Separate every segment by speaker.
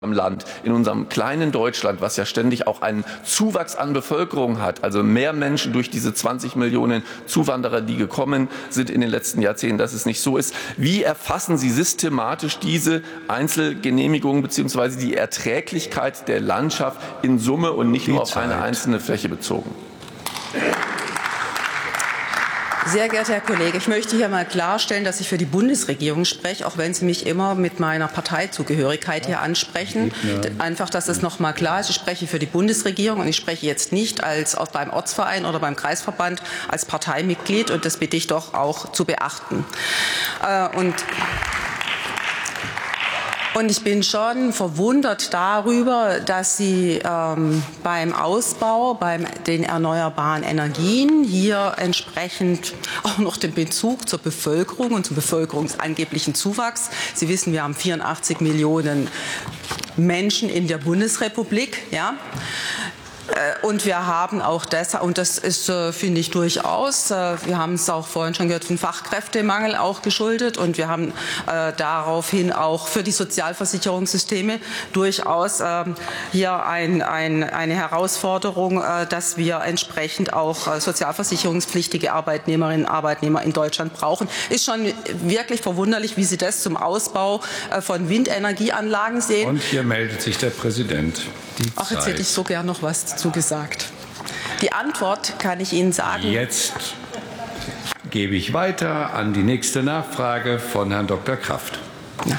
Speaker 1: im Land, in unserem kleinen Deutschland, was ja ständig auch einen Zuwachs an Bevölkerung hat, also mehr Menschen durch diese 20 Millionen Zuwanderer, die gekommen sind in den letzten Jahrzehnten, dass es nicht so ist. Wie erfassen Sie systematisch diese Einzelgenehmigungen bzw. die Erträglichkeit der Landschaft in Summe und nicht nur auf eine einzelne Fläche bezogen?
Speaker 2: Sehr geehrter Herr Kollege, ich möchte hier mal klarstellen, dass ich für die Bundesregierung spreche, auch wenn Sie mich immer mit meiner Parteizugehörigkeit hier ansprechen. Einfach, dass es noch mal klar ist, ich spreche für die Bundesregierung und ich spreche jetzt nicht beim Ortsverein oder beim Kreisverband als Parteimitglied, und das bitte ich doch auch zu beachten. Und ich bin schon verwundert darüber, dass Sie beim Ausbau, bei den erneuerbaren Energien hier entsprechend auch noch den Bezug zur Bevölkerung und zum bevölkerungsangeblichen Zuwachs. Sie wissen, wir haben 84 Millionen Menschen in der Bundesrepublik, ja. Und wir haben auch deshalb, und das ist, finde ich, durchaus, wir haben es auch vorhin schon gehört, den Fachkräftemangel auch geschuldet, und wir haben daraufhin auch für die Sozialversicherungssysteme durchaus hier eine Herausforderung, dass wir entsprechend auch sozialversicherungspflichtige Arbeitnehmerinnen und Arbeitnehmer in Deutschland brauchen. Ist schon wirklich verwunderlich, wie Sie das zum Ausbau von Windenergieanlagen sehen.
Speaker 3: Und hier meldet sich der Präsident.
Speaker 2: Ach, jetzt hätte ich so gern noch was dazu gesagt. Die Antwort kann ich Ihnen sagen.
Speaker 3: Jetzt gebe ich weiter an die nächste Nachfrage von Herrn Dr. Kraft.
Speaker 2: Ja,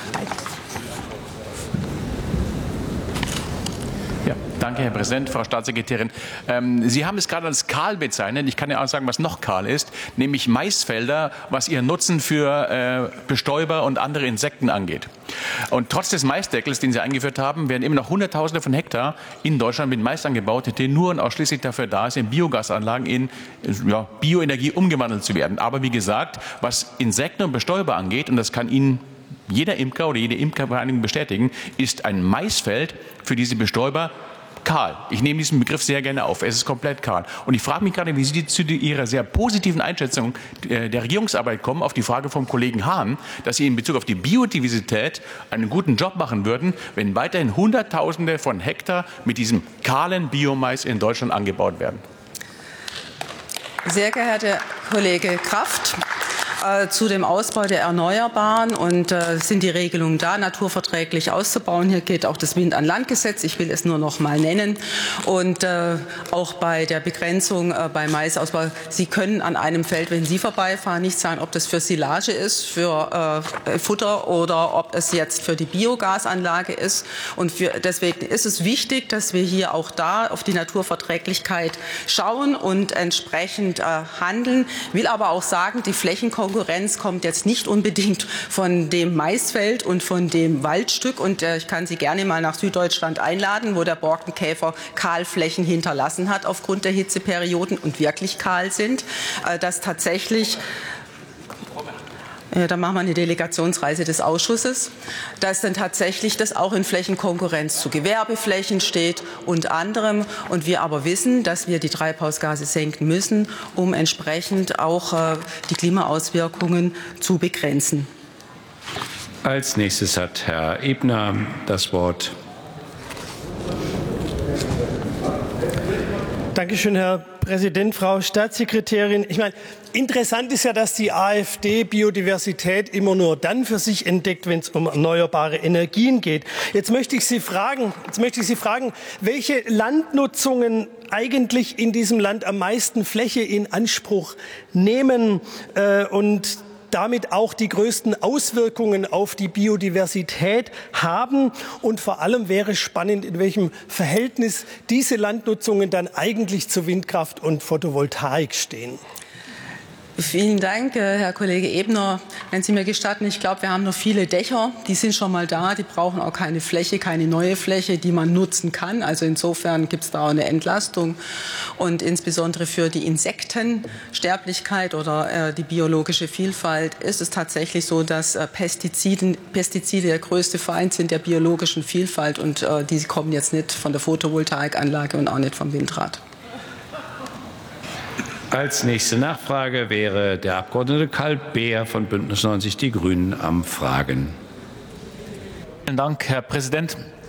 Speaker 4: danke, Herr Präsident, Frau Staatssekretärin. Sie haben es gerade als kahl bezeichnet. Ich kann ja auch sagen, was noch kahl ist, nämlich Maisfelder, was ihren Nutzen für Bestäuber und andere Insekten angeht. Und trotz des Maisdeckels, den Sie eingeführt haben, werden immer noch Hunderttausende von Hektar in Deutschland mit Mais angebaut, die nur und ausschließlich dafür da sind, in Biogasanlagen in Bioenergie umgewandelt zu werden. Aber wie gesagt, was Insekten und Bestäuber angeht, und das kann Ihnen jeder Imker oder jede Imkervereinigung bestätigen, ist ein Maisfeld für diese Bestäuber kahl. Ich nehme diesen Begriff sehr gerne auf. Es ist komplett kahl. Und ich frage mich gerade, wie Sie zu Ihrer sehr positiven Einschätzung der Regierungsarbeit kommen, auf die Frage vom Kollegen Hahn, dass Sie in Bezug auf die Biodiversität einen guten Job machen würden, wenn weiterhin Hunderttausende von Hektar mit diesem kahlen Biomais in Deutschland angebaut werden.
Speaker 2: Sehr geehrter Kollege Kraft, zu dem Ausbau der Erneuerbaren, und sind die Regelungen da, naturverträglich auszubauen. Hier geht auch das Wind-an-Land-Gesetz, ich will es nur noch mal nennen. Und auch bei der Begrenzung beim Maisausbau, Sie können an einem Feld, wenn Sie vorbeifahren, nicht sagen, ob das für Silage ist, für Futter oder ob es jetzt für die Biogasanlage ist. Und deswegen ist es wichtig, dass wir hier auch da auf die Naturverträglichkeit schauen und entsprechend handeln. Will aber auch sagen, die Flächenkonkurrenz kommt jetzt nicht unbedingt von dem Maisfeld und von dem Waldstück. Und ich kann Sie gerne mal nach Süddeutschland einladen, wo der Borkenkäfer Kahlflächen hinterlassen hat aufgrund der Hitzeperioden und wirklich kahl sind. Dass tatsächlich dann machen wir eine Delegationsreise des Ausschusses, dass dann tatsächlich das auch in Flächenkonkurrenz zu Gewerbeflächen steht und anderem. Und wir aber wissen, dass wir die Treibhausgase senken müssen, um entsprechend auch die Klimaauswirkungen zu begrenzen.
Speaker 3: Als nächstes hat Herr Ebner das Wort.
Speaker 5: Dankeschön, Herr Präsident, Frau Staatssekretärin. Ich meine, interessant ist ja, dass die AfD Biodiversität immer nur dann für sich entdeckt, wenn es um erneuerbare Energien geht. Jetzt möchte ich Sie fragen, welche Landnutzungen eigentlich in diesem Land am meisten Fläche in Anspruch nehmen und damit auch die größten Auswirkungen auf die Biodiversität haben. Und vor allem wäre spannend, in welchem Verhältnis diese Landnutzungen dann eigentlich zu Windkraft und Photovoltaik stehen.
Speaker 2: Vielen Dank, Herr Kollege Ebner. Wenn Sie mir gestatten, ich glaube, wir haben noch viele Dächer, die sind schon mal da, die brauchen auch keine Fläche, keine neue Fläche, die man nutzen kann. Also insofern gibt es da auch eine Entlastung. Und insbesondere für die Insektensterblichkeit oder die biologische Vielfalt ist es tatsächlich so, dass Pestizide der größte Feind sind der biologischen Vielfalt, und die kommen jetzt nicht von der Photovoltaikanlage und auch nicht vom Windrad.
Speaker 3: Als nächste Nachfrage wäre der Abgeordnete Karl Beer von Bündnis 90 Die Grünen am Fragen.
Speaker 4: Vielen Dank, Herr Präsident.